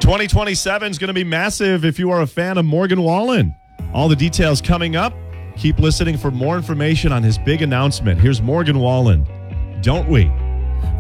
2027 is going to be massive if you are a fan of Morgan Wallen. All the details coming up. Keep listening for more information on his big announcement. Here's Morgan Wallen. Don't we?